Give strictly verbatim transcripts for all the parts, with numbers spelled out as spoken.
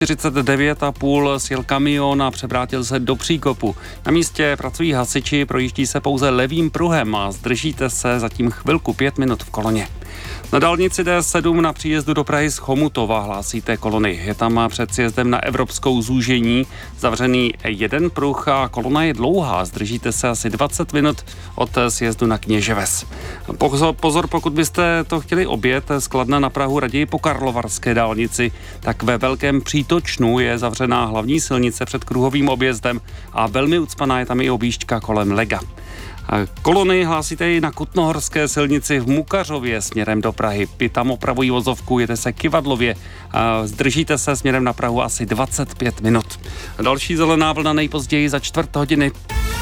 čtyřicet devět a půl sjel kamion a převrátil se do příkopu. Na místě pracují hasiči, projíždí se pouze levým pruhem a zdržíte se zatím chvilku pět minut v koloně. Na dálnici D sedm na příjezdu do Prahy z Chomutova hlásíte kolony. Je tam před sjezdem na Evropskou zúžení zavřený jeden pruh a kolona je dlouhá. Zdržíte se asi dvacet minut od sjezdu na Kněževes. Pozor, pozor, pokud byste to chtěli objet z Kladna na Prahu raději po karlovarské dálnici, tak ve Velkém Přítočnu je zavřená hlavní silnice před kruhovým objezdem a velmi ucpaná je tam i objížďka kolem Lega. Kolony hlásíte i na Kutnohorské silnici v Mukařově směrem do Prahy. I tam opravují vozovku, jede se Kyvadlově. Zdržíte se směrem na Prahu asi dvacet pět minut. Další zelená vlna nejpozději za čtvrt hodiny.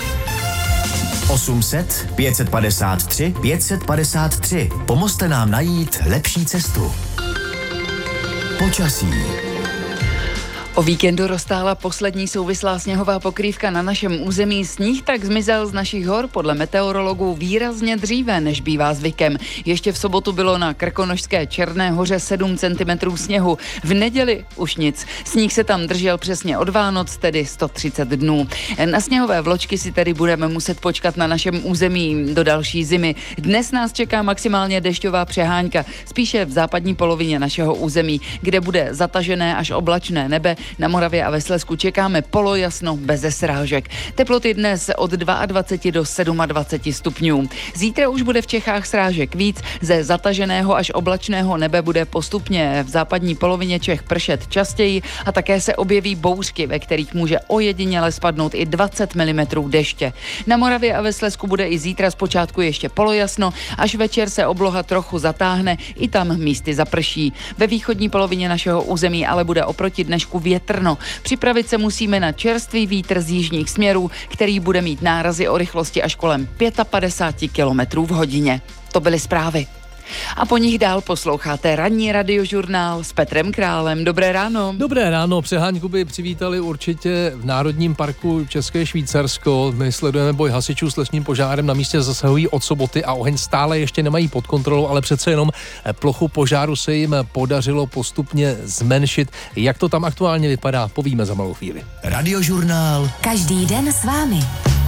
osm set pět set padesát tři pět set padesát tři. Pomozte nám najít lepší cestu. Počasí. O víkendu roztáhla poslední souvislá sněhová pokrývka na našem území. Sníh tak zmizel z našich hor podle meteorologů výrazně dříve, než bývá zvykem. Ještě v sobotu bylo na Krkonošské Černé hoře sedm centimetrů sněhu. V neděli už nic. Sníh se tam držel přesně od Vánoc, tedy sto třicet dnů. Na sněhové vločky si tedy budeme muset počkat na našem území do další zimy. Dnes nás čeká maximálně dešťová přehánka, spíše v západní polovině našeho území, kde bude zatažené až oblačné nebe. Na Moravě a ve Slezsku čekáme polojasno beze srážek. Teploty dnes od dvacet dva do dvacet sedm stupňů. Zítra už bude v Čechách srážek víc, ze zataženého až oblačného nebe bude postupně v západní polovině Čech pršet častěji a také se objeví bouřky, ve kterých může ojediněle spadnout i dvacet milimetrů deště. Na Moravě a ve Slezsku bude i zítra zpočátku ještě polojasno, až večer se obloha trochu zatáhne, i tam místy zaprší. Ve východní polovině našeho území ale bude oproti dnešku větrno. Připravit se musíme na čerstvý vítr z jižních směrů, který bude mít nárazy o rychlosti až kolem padesát pět kilometrů v hodině. To byly zprávy. A po nich dál posloucháte ranní radiožurnál s Petrem Králem. Dobré ráno. Dobré ráno. Přeháňku by přivítali určitě v Národním parku České Švýcarsko. My sledujeme boj hasičů s lesním požárem. Na místě zasahují od soboty a oheň stále ještě nemají pod kontrolou, ale přece jenom plochu požáru se jim podařilo postupně zmenšit. Jak to tam aktuálně vypadá, povíme za malou chvíli. Radiožurnál. Každý den s vámi.